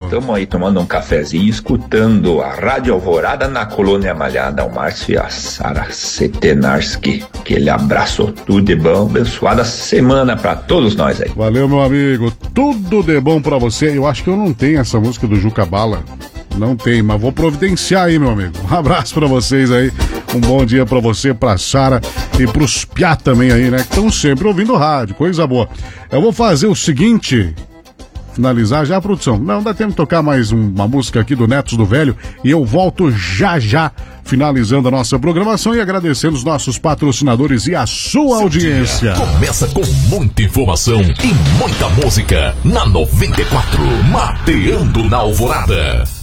Estamos aí tomando um cafezinho, escutando a Rádio Alvorada na Colônia Malhada, o Márcio e a Sara Setenarski. Aquele abraço, tudo de bom, abençoada semana pra todos nós aí. Valeu, meu amigo, tudo de bom pra você. Eu acho que eu não tenho essa música do Juca Bala. Não tem, mas vou providenciar aí, meu amigo. Um abraço pra vocês aí. Um bom dia pra você, pra Sara e pros piá também aí, né? Que estão sempre ouvindo rádio, coisa boa. Eu vou fazer o seguinte... Finalizar já a produção. Não, dá tempo de tocar mais uma música aqui do Netos do Velho e eu volto já, finalizando a nossa programação e agradecendo os nossos patrocinadores e a sua audiência. Começa com muita informação e muita música na 94, Mateando na Alvorada.